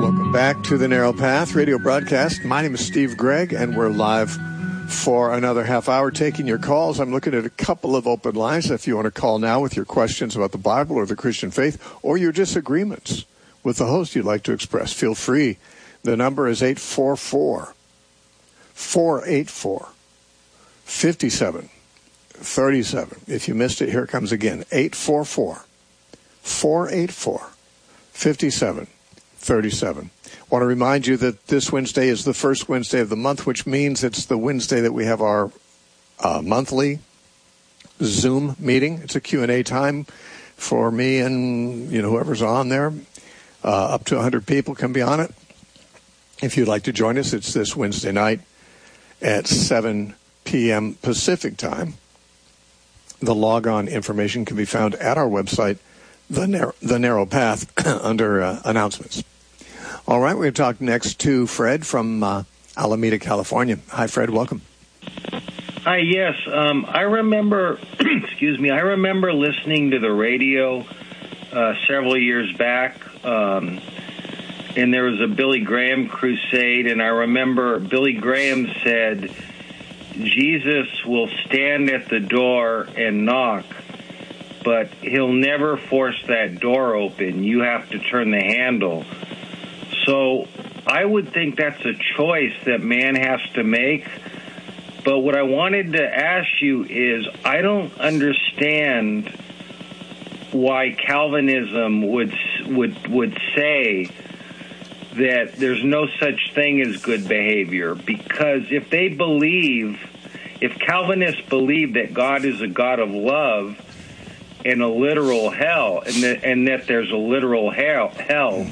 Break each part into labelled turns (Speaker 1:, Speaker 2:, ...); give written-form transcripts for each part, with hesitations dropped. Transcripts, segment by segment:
Speaker 1: Welcome back to the Narrow Path radio broadcast. My name is Steve Gregg, and we're live for another half hour taking your calls. I'm looking at a couple of open lines. If you want to call now with your questions about the Bible or the Christian faith or your disagreements with the host you'd like to express, feel free. The number is 844-484-5737. If you missed it, here it comes again. 844-484-5737. Want to remind you that this Wednesday is the first Wednesday of the month, which means it's the Wednesday that we have our monthly Zoom meeting. It's a Q&A time for me and whoever's on there. Up to 100 people can be on it. If you'd like to join us, it's this Wednesday night at 7 p.m. Pacific time. The log-on information can be found at our website, The Narrow Path, under announcements. All right, we're going to talk next to Fred from Alameda, California. Hi, Fred. Welcome.
Speaker 2: Hi, yes. I remember, I remember listening to the radio several years back, and there was a Billy Graham crusade, and I remember Billy Graham said, Jesus will stand at the door and knock, but he'll never force that door open. You have to turn the handle. So I would think that's a choice that man has to make. But what I wanted to ask you is, I don't understand why Calvinism would say that there's no such thing as good behavior. Because if Calvinists believe that God is a God of love and a literal hell, and that there's a literal hell,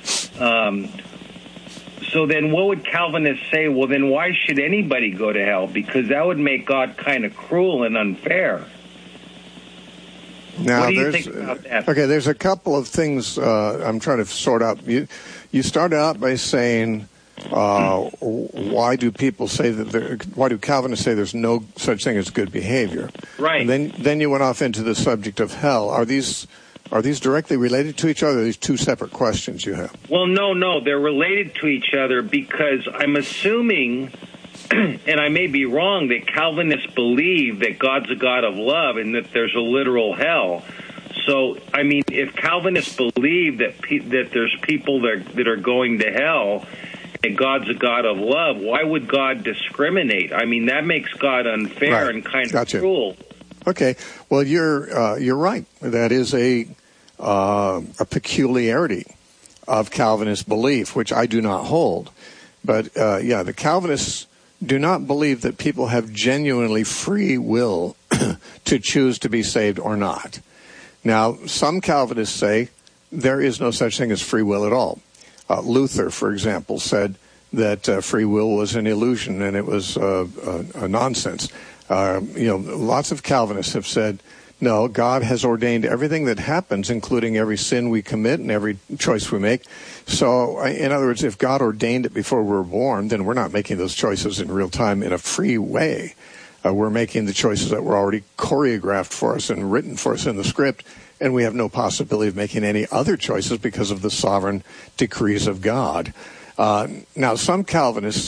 Speaker 2: so then what would Calvinists say? Well, then why should anybody go to hell? Because that would make God kind of cruel and unfair.
Speaker 1: Now,
Speaker 2: what do you think about that?
Speaker 1: Okay, there's a couple of things I'm trying to sort out. You started out by saying, why do Calvinists say there's no such thing as good behavior?
Speaker 2: Right.
Speaker 1: And then you went off into the subject of hell. Are these directly related to each other, or are these two separate questions you have?
Speaker 2: Well, no, they're related to each other, because I'm assuming, and I may be wrong, that Calvinists believe that God's a God of love and that there's a literal hell. So, I mean, if Calvinists believe that there's people that are going to hell and God's a God of love, why would God discriminate? I mean, that makes God unfair and kind of cruel.
Speaker 1: Okay, well, you're right. That is a peculiarity of Calvinist belief, which I do not hold. But the Calvinists do not believe that people have genuinely free will to choose to be saved or not. Now, some Calvinists say there is no such thing as free will at all. Luther, for example, said that free will was an illusion and it was a nonsense. Lots of Calvinists have said, no, God has ordained everything that happens, including every sin we commit and every choice we make. So, in other words, if God ordained it before we were born, then we're not making those choices in real time in a free way. We're making the choices that were already choreographed for us and written for us in the script, and we have no possibility of making any other choices because of the sovereign decrees of God. Now, some Calvinists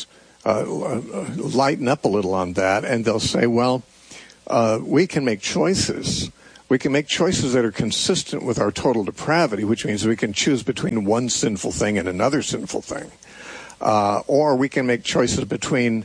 Speaker 1: lighten up a little on that, and they'll say, well, we can make choices. We can make choices that are consistent with our total depravity, which means we can choose between one sinful thing and another sinful thing. Or we can make choices between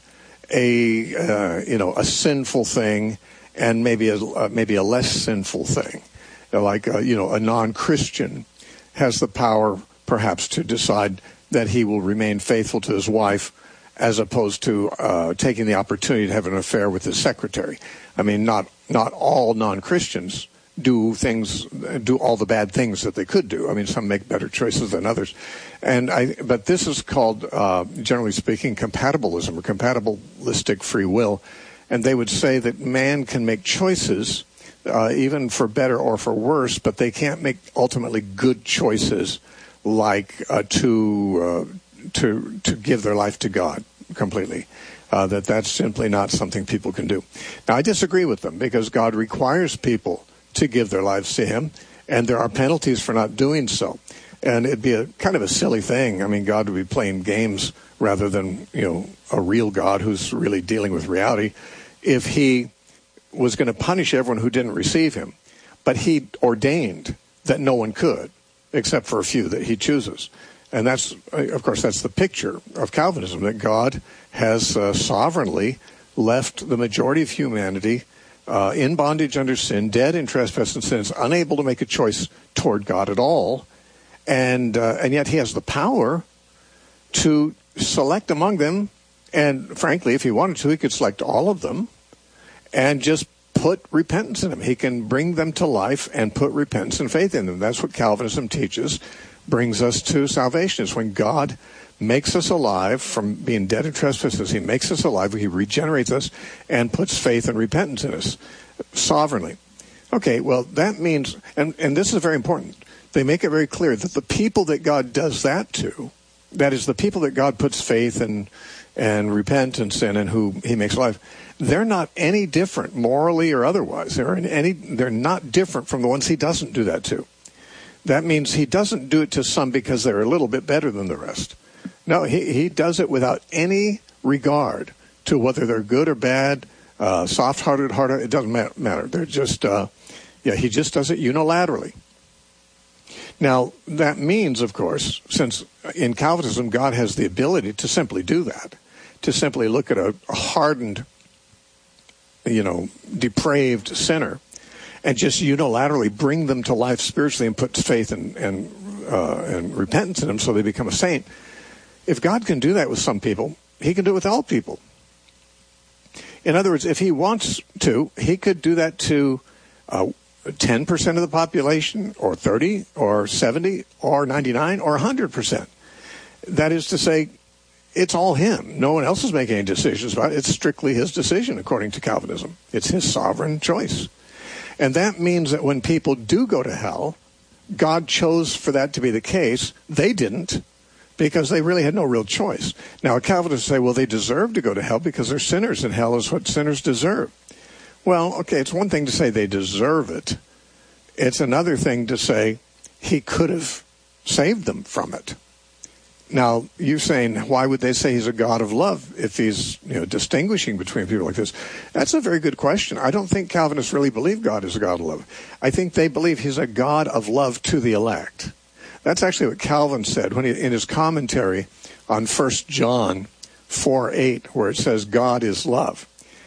Speaker 1: a sinful thing and maybe a less sinful thing. Like, a non-Christian has the power, perhaps, to decide that he will remain faithful to his wife as opposed to taking the opportunity to have an affair with his secretary. I mean, not all non-Christians do all the bad things that they could do. I mean, some make better choices than others. But this is called, generally speaking, compatibilism or compatibilistic free will. And they would say that man can make choices, even for better or for worse, but they can't make ultimately good choices like to give their life to God completely. That's simply not something people can do. Now, I disagree with them because God requires people to give their lives to Him, and there are penalties for not doing so. And it'd be a kind of a silly thing. I mean, God would be playing games rather than, a real God who's really dealing with reality if he was going to punish everyone who didn't receive him. But he ordained that no one could, except for a few that he chooses. And that's, of course, that's the picture of Calvinism, that God has sovereignly left the majority of humanity in bondage under sin, dead in trespass and sins, unable to make a choice toward God at all. And yet he has the power to select among them. And frankly, if he wanted to, he could select all of them and just put repentance in them. He can bring them to life and put repentance and faith in them. That's what Calvinism teaches, brings us to salvation. It's when God makes us alive from being dead in trespasses. He makes us alive. He regenerates us and puts faith and repentance in us sovereignly. Okay, well, that means, and this is very important, they make it very clear that the people that God does that to, that is the people that God puts faith and repentance in and who he makes alive, they're not any different morally or otherwise. They're not different from the ones he doesn't do that to. That means he doesn't do it to some because they're a little bit better than the rest. No, he does it without any regard to whether they're good or bad, soft-hearted, hard-hearted. It doesn't matter. They're just, he just does it unilaterally. Now, that means, of course, since in Calvinism God has the ability to simply do that, to simply look at a hardened, depraved sinner and just unilaterally bring them to life spiritually and put faith and repentance in them so they become a saint. If God can do that with some people, he can do it with all people. In other words, if he wants to, he could do that to 10% of the population, or 30, or 70, or 99, or 100%. That is to say, it's all him. No one else is making any decisions about it. It's strictly his decision, according to Calvinism. It's his sovereign choice. And that means that when people do go to hell, God chose for that to be the case. They didn't, because they really had no real choice. Now, a Calvinist say, well, they deserve to go to hell because they're sinners, and hell is what sinners deserve. Well, okay, it's one thing to say they deserve it. It's another thing to say he could have saved them from it. Now, you're saying, why would they say he's a God of love if he's distinguishing between people like this? That's a very good question. I don't think Calvinists really believe God is a God of love. I think they believe he's a God of love to the elect. That's actually what Calvin said when in his commentary on 1 John 4:8, where it says God is love.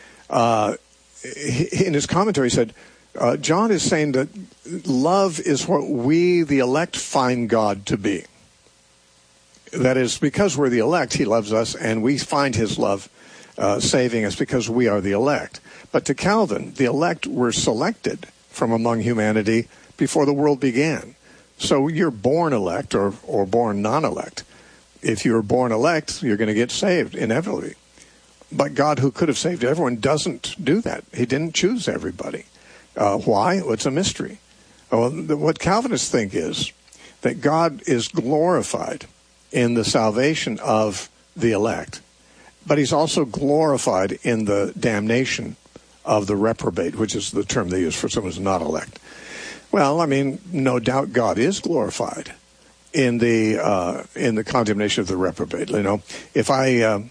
Speaker 1: In his commentary, he said, John is saying that love is what we, the elect, find God to be. That is, because we're the elect, he loves us, and we find his love saving us because we are the elect. But to Calvin, the elect were selected from among humanity before the world began. So you're born elect or born non-elect. If you're born elect, you're going to get saved inevitably. But God, who could have saved everyone, doesn't do that. He didn't choose everybody. Why? Well, it's a mystery. What Calvinists think is that God is glorified in the salvation of the elect, but he's also glorified in the damnation of the reprobate, which is the term they use for someone who's not elect. Well, I mean, no doubt God is glorified in the condemnation of the reprobate. If I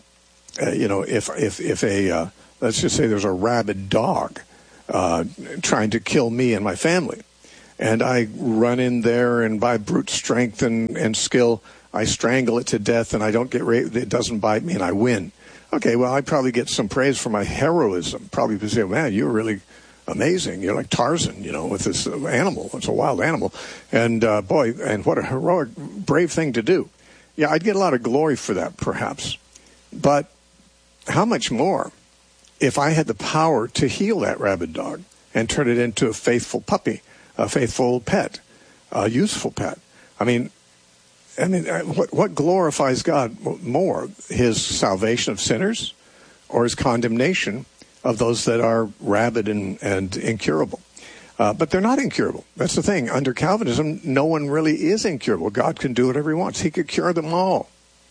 Speaker 1: if a let's just say there's a rabid dog trying to kill me and my family, and I run in there and by brute strength and skill I strangle it to death and I don't get raped, it doesn't bite me and I win. Okay, well, I probably get some praise for my heroism. Probably people say, man, you're really amazing. You're like Tarzan, with this animal. It's a wild animal. And and what a heroic, brave thing to do. Yeah, I'd get a lot of glory for that, perhaps. But how much more if I had the power to heal that rabid dog and turn it into a faithful puppy, a faithful pet, a useful pet? I mean, what glorifies God more, his salvation of sinners or his condemnation of those that are rabid and incurable? But they're not incurable. That's the thing. Under Calvinism, no one really is incurable. God can do whatever he wants. He could cure them all.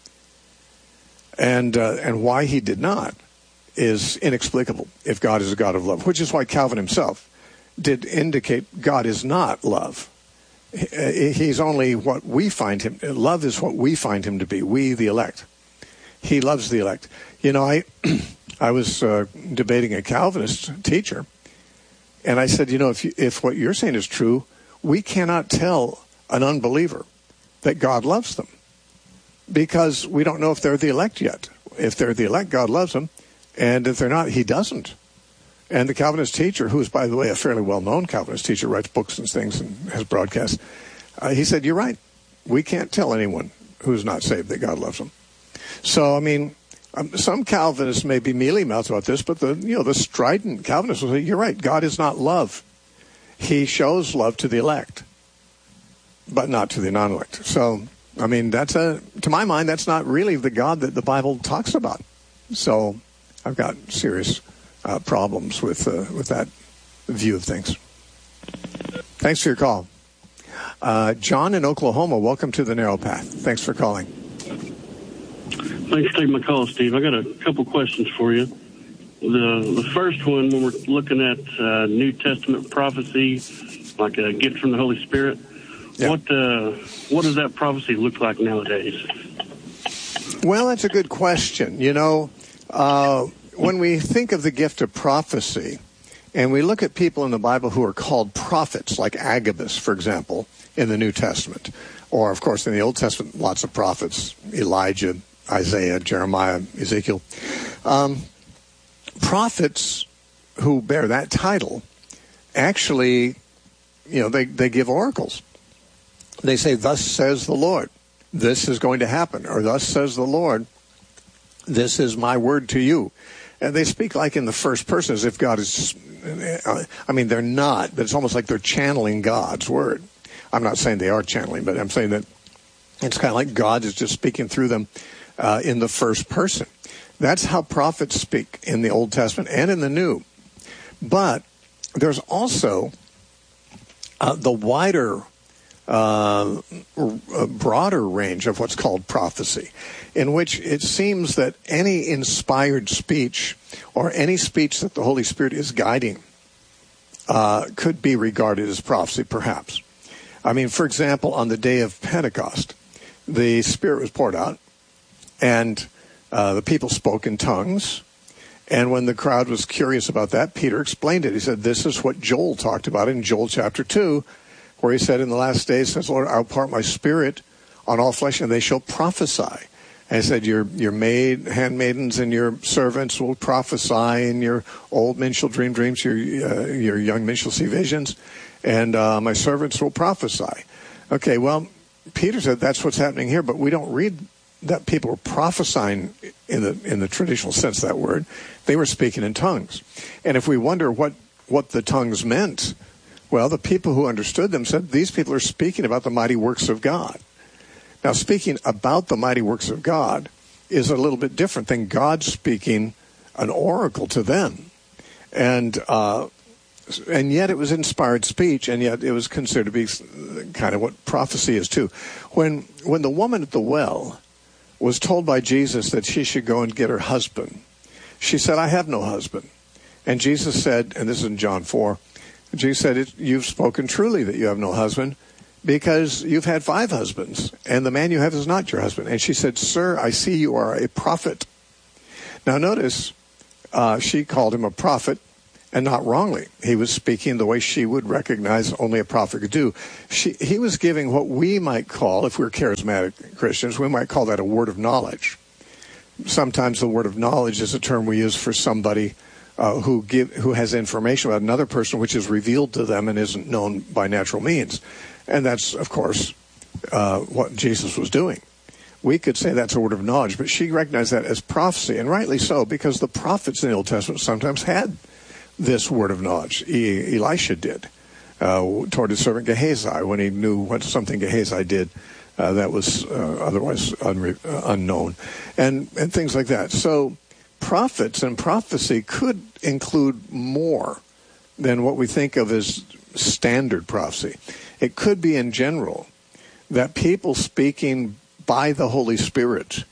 Speaker 1: And why he did not is inexplicable if God is a God of love, which is why Calvin himself did indicate God is not love. He's only what we find him. Love is what we find him to be. We, the elect. He loves the elect. You know, I was debating a Calvinist teacher, and I said, you know, if what you're saying is true, we cannot tell an unbeliever that God loves them because we don't know if they're the elect yet. If they're the elect, God loves them, and if they're not, he doesn't. And the Calvinist teacher, who is, by the way, a fairly well-known Calvinist teacher, writes books and things and has broadcasts, he said, you're right. We can't tell anyone who's not saved that God loves them. So, I mean, some Calvinists may be mealy-mouthed about this, but the strident Calvinists will say, you're right, God is not love. He shows love to the elect, but not to the non-elect. So, I mean, to my mind, that's not really the God that the Bible talks about. So, I've got serious problems with that view of things. Thanks for your call. John in Oklahoma, welcome to the Narrow Path. Thanks for calling.
Speaker 3: Thanks for taking my call, Steve. I got a couple questions for you. The first one, when we're looking at New Testament prophecy, like a gift from the Holy Spirit, yeah. What does that prophecy look like nowadays?
Speaker 1: Well, that's a good question. You know, when we think of the gift of prophecy, and we look at people in the Bible who are called prophets, like Agabus, for example, in the New Testament, or, of course, in the Old Testament, lots of prophets, Elijah, Isaiah, Jeremiah, Ezekiel. Prophets who bear that title actually, you know, they give oracles. They say, thus says the Lord, this is going to happen, or thus says the Lord, this is my word to you. And they speak like in the first person as if God is, I mean, they're not, but it's almost like they're channeling God's word. I'm not saying they are channeling, but I'm saying that it's kind of like God is just speaking through them in the first person. That's how prophets speak in the Old Testament and in the New. But there's also the wider, broader range of what's called prophecy, in which it seems that any inspired speech or any speech that the Holy Spirit is guiding could be regarded as prophecy, perhaps. I mean, for example, on the day of Pentecost, the Spirit was poured out, and the people spoke in tongues. And when the crowd was curious about that, Peter explained it. He said, this is what Joel talked about in Joel chapter 2, where he said, in the last days, says Lord, I'll pour my Spirit on all flesh, and they shall prophesy. And he said, your handmaidens and your servants will prophesy, and your old men shall dream dreams, your young men shall see visions, and my servants will prophesy. Okay, well, Peter said that's what's happening here, but we don't read that people were prophesying in the traditional sense of that word. They were speaking in tongues. And if we wonder what the tongues meant, well, the people who understood them said these people are speaking about the mighty works of God. Now, speaking about the mighty works of God is a little bit different than God speaking an oracle to them. And yet it was inspired speech, and yet it was considered to be kind of what prophecy is too. When the woman at the well was told by Jesus that she should go and get her husband, she said, I have no husband. And Jesus said, and this is in John 4, Jesus said, you've spoken truly that you have no husband, because you've had 5 husbands, and the man you have is not your husband. And she said, sir, I see you are a prophet. Now notice, she called him a prophet, and not wrongly. He was speaking the way she would recognize only a prophet could do. He was giving what we might call, if we're charismatic Christians, we might call that a word of knowledge. Sometimes the word of knowledge is a term we use for somebody who has information about another person which is revealed to them and isn't known by natural means. And that's, of course, what Jesus was doing. We could say that's a word of knowledge, but she recognized that as prophecy, and rightly so, because the prophets in the Old Testament sometimes had this word of knowledge. Elisha did toward his servant Gehazi when he knew what something Gehazi did that was otherwise unknown, and things like that. So prophets and prophecy could include more than what we think of as standard prophecy. It could be in general that people speaking by the Holy Spirit,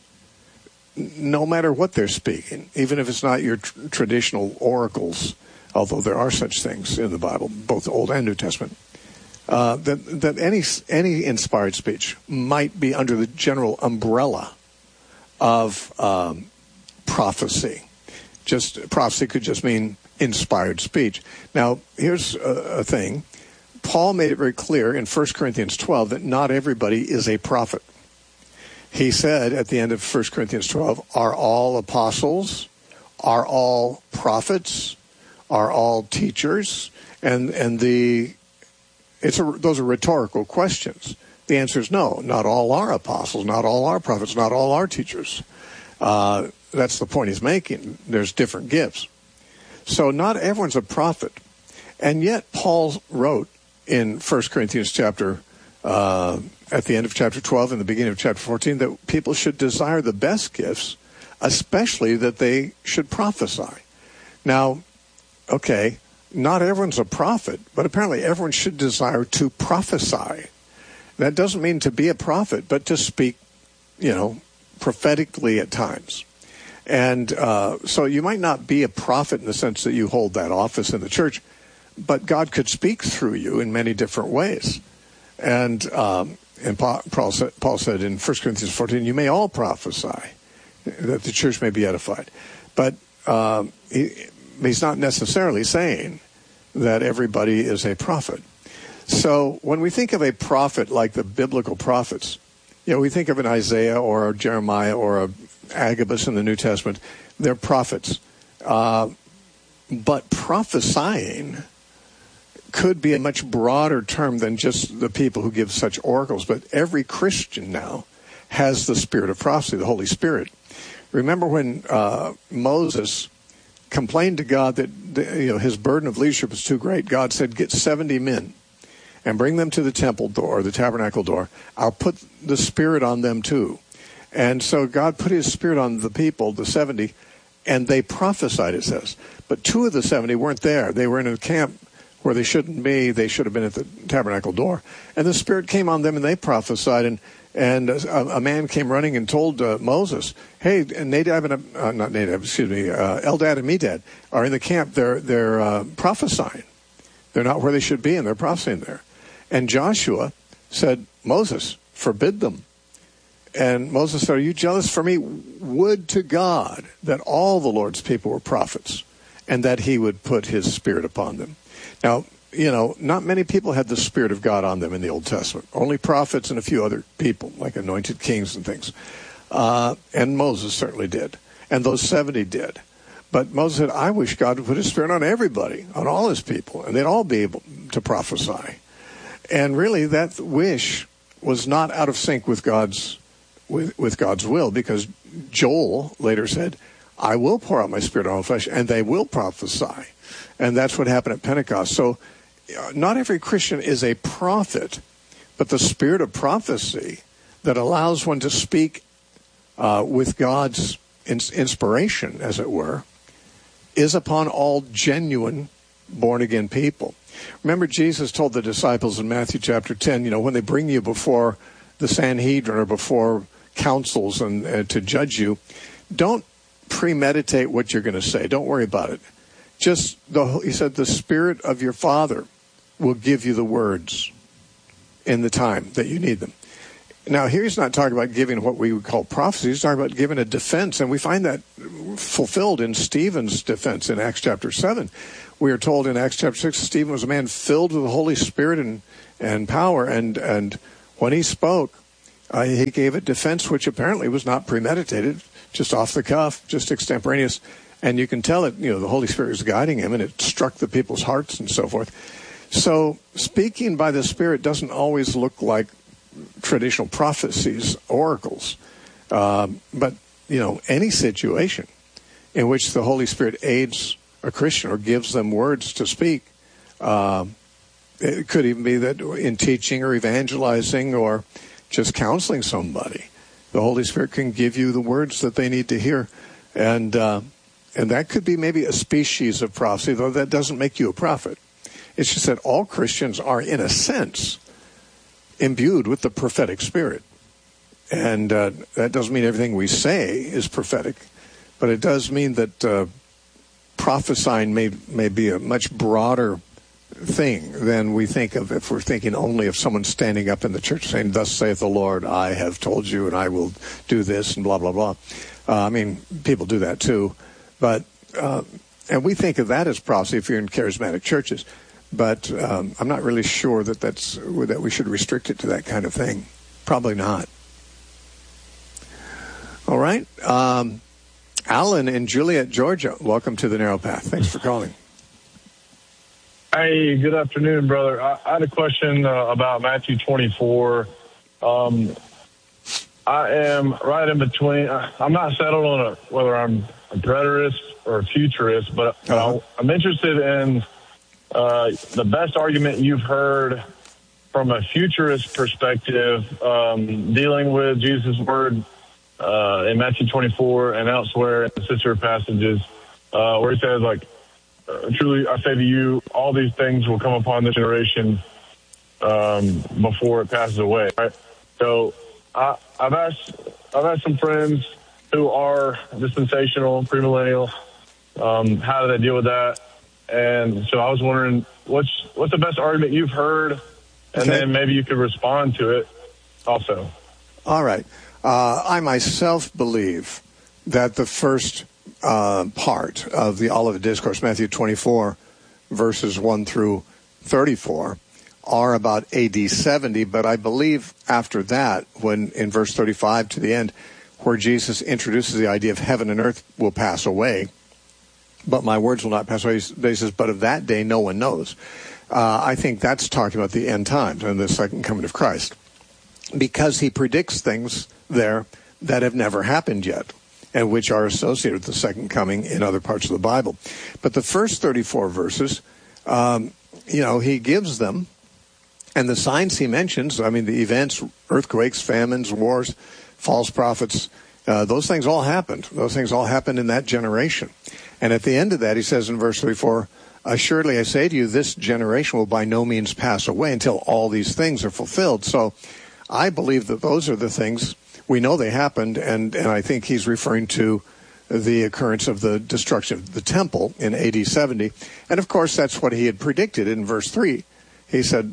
Speaker 1: no matter what they're speaking, even if it's not your traditional oracles, although there are such things in the Bible, both Old and New Testament, that any inspired speech might be under the general umbrella of prophecy. Just prophecy could just mean inspired speech. Now, here's a thing. Paul made it very clear in 1 Corinthians 12 that not everybody is a prophet. He said at the end of 1 Corinthians 12, are all apostles? Are all prophets? Are all teachers? And those are rhetorical questions. The answer is no. Not all are apostles. Not all are prophets. Not all are teachers. That's the point he's making. There's different gifts. So not everyone's a prophet. And yet Paul wrote in 1 Corinthians chapter, at the end of chapter 12 and the beginning of chapter 14, that people should desire the best gifts, especially that they should prophesy. Now, okay, not everyone's a prophet, but apparently everyone should desire to prophesy. That doesn't mean to be a prophet, but to speak, prophetically at times. And so you might not be a prophet in the sense that you hold that office in the church, but God could speak through you in many different ways. And Paul said in 1 Corinthians 14, you may all prophesy, that the church may be edified. But he's not necessarily saying that everybody is a prophet. So when we think of a prophet like the biblical prophets, we think of an Isaiah or a Jeremiah or a Agabus in the New Testament. They're prophets. But prophesying could be a much broader term than just the people who give such oracles. But every Christian now has the spirit of prophecy, the Holy Spirit. Remember when Moses complained to God that his burden of leadership was too great. God said, get 70 men and bring them to the temple door, the tabernacle door. I'll put the Spirit on them too. And so God put his Spirit on the people, the 70, and they prophesied, it says. But 2 of the 70 weren't there. They were in a camp where they shouldn't be. They should have been at the tabernacle door. And the Spirit came on them and they prophesied. And a man came running and told Moses, hey, Eldad and Medad are in the camp. They're prophesying. They're not where they should be, and they're prophesying there. And Joshua said, Moses, forbid them. And Moses said, are you jealous for me? Would to God that all the Lord's people were prophets, and that he would put his Spirit upon them. Now, not many people had the Spirit of God on them in the Old Testament. Only prophets and a few other people, like anointed kings and things. And Moses certainly did. And those 70 did. But Moses said, I wish God would put his Spirit on everybody, on all his people, and they'd all be able to prophesy. And really, that wish was not out of sync with God's will, because Joel later said, I will pour out my Spirit on all flesh, and they will prophesy. And that's what happened at Pentecost. So not every Christian is a prophet, but the spirit of prophecy that allows one to speak with God's inspiration, as it were, is upon all genuine born-again people. Remember, Jesus told the disciples in Matthew chapter 10, when they bring you before the Sanhedrin or before councils and to judge you, don't premeditate what you're going to say. Don't worry about it. He said, the Spirit of your Father will give you the words in the time that you need them. Now, here he's not talking about giving what we would call prophecy. He's talking about giving a defense, and we find that fulfilled in Stephen's defense in Acts chapter 7. We are told in Acts chapter 6, Stephen was a man filled with the Holy Spirit and power, and when he spoke, he gave a defense which apparently was not premeditated, just off the cuff, just extemporaneous. And you can tell it, the Holy Spirit was guiding him, and it struck the people's hearts and so forth. So speaking by the Spirit doesn't always look like traditional prophecies, oracles. But, any situation in which the Holy Spirit aids a Christian or gives them words to speak, it could even be that in teaching or evangelizing or just counseling somebody, the Holy Spirit can give you the words that they need to hear. And that could be maybe a species of prophecy, though that doesn't make you a prophet. It's just that all Christians are, in a sense, imbued with the prophetic spirit. And that doesn't mean everything we say is prophetic, but it does mean that prophesying may be a much broader thing than we think of if we're thinking only of someone standing up in the church saying, "Thus saith the Lord, I have told you, and I will do this," and blah, blah, blah. People do that too. But and we think of that as prophecy if you're in charismatic churches. But I'm not really sure that we should restrict it to that kind of thing. Probably not. All right. Alan in Juliet, Georgia, welcome to the Narrow Path. Thanks for calling.
Speaker 4: Hey, good afternoon, brother. I had a question about Matthew 24. I am right in between. I'm not settled on whether I'm a preterist or a futurist, but I'm interested in the best argument you've heard from a futurist perspective, dealing with Jesus' word in Matthew 24 and elsewhere in the sister passages, where he says, like, truly, I say to you, all these things will come upon this generation before it passes away. Right? So I've asked some friends who are dispensational, premillennial, how do they deal with that? And so I was wondering, what's the best argument you've heard, and then maybe you could respond to it also.
Speaker 1: All right. I myself believe that the first part of the Olivet Discourse, Matthew 24, verses 1 through 34, are about AD 70, but I believe after that, when in verse 35 to the end, where Jesus introduces the idea of heaven and earth will pass away, but my words will not pass away, he says, but of that day no one knows. I think that's talking about the end times and the second coming of Christ, because he predicts things there that have never happened yet, and which are associated with the second coming in other parts of the Bible. But the first 34 verses, he gives them, and the signs he mentions, the events, earthquakes, famines, wars, false prophets, those things all happened. Those things all happened in that generation. And at the end of that, he says in verse 34, assuredly I say to you, this generation will by no means pass away until all these things are fulfilled. So I believe that those are the things. We know they happened, and I think he's referring to the occurrence of the destruction of the temple in AD 70. And, of course, that's what he had predicted in verse 3. He said,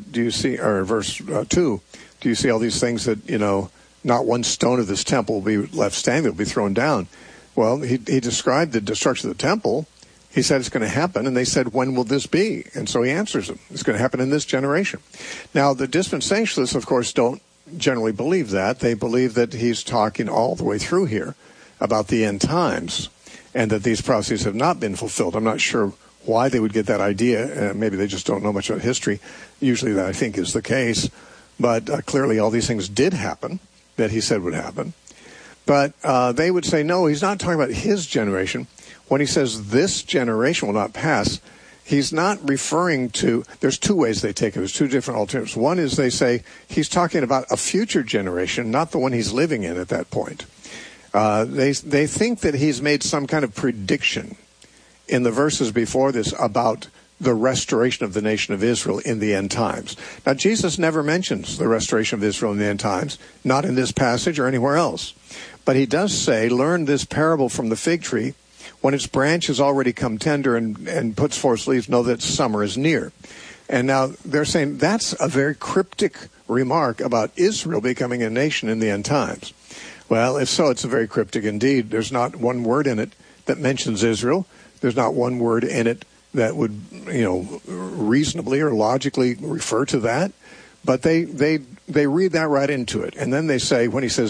Speaker 1: verse 2, do you see all these things that, not one stone of this temple will be left standing, it will be thrown down. Well, he described the destruction of the temple. He said it's going to happen, and they said, when will this be? And so he answers them. It's going to happen in this generation. Now, the dispensationalists, of course, don't generally believe that. They believe that he's talking all the way through here about the end times and that these prophecies have not been fulfilled. I'm not sure why they would get that idea. Maybe they just don't know much about history. Usually that, I think, is the case. But clearly all these things did happen that he said would happen. But they would say, no, he's not talking about his generation. When he says this generation will not pass, he's not referring to, there's two ways they take it. There's two different alternatives. One is they say he's talking about a future generation, not the one he's living in at that point. They think that he's made some kind of prediction in the verses before this about the restoration of the nation of Israel in the end times. Now, Jesus never mentions the restoration of Israel in the end times, not in this passage or anywhere else. But he does say, learn this parable from the fig tree. When its branch has already come tender and puts forth leaves, know that summer is near. And now they're saying that's a very cryptic remark about Israel becoming a nation in the end times. Well, if so, it's a very cryptic indeed. There's not one word in it that mentions Israel. There's not one word in it that would, reasonably or logically refer to that. But they read that right into it. And then they say, when he says,